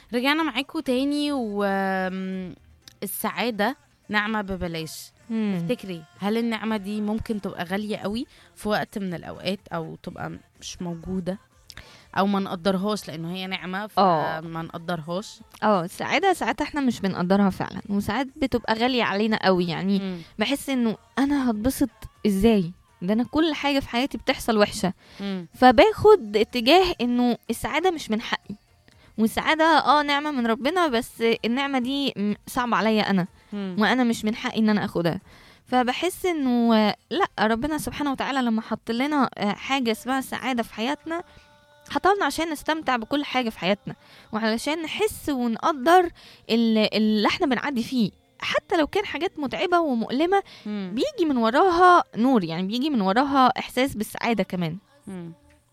رجعنا معاكم تاني. والسعادة نعمة ببلاش. تفتكري هل النعمة دي ممكن تبقى غالية قوي في وقت من الأوقات، أو تبقى مش موجودة، أو ما نقدرهاش لأنه هي نعمة فما نقدرهاش؟ السعادة ساعات احنا مش بنقدرها فعلا، وساعات بتبقى غالية علينا قوي. يعني بحس انه انا هتبسط ازاي؟ ده انا كل حاجة في حياتي بتحصل وحشة. فباخد اتجاه انه السعادة مش من حقي، والسعادة نعمة من ربنا، بس النعمة دي صعب عليا انا، وانا مش من حقي ان انا اخدها. فبحس انه لا، ربنا سبحانه وتعالى لما حط لنا حاجة اسمها السعادة في حياتنا، حطلنا عشان نستمتع بكل حاجة في حياتنا، وعلشان نحس ونقدر اللي احنا بنعدي فيه، حتى لو كان حاجات متعبة ومؤلمة. بيجي من وراها نور، يعني بيجي من وراها احساس بالسعادة كمان.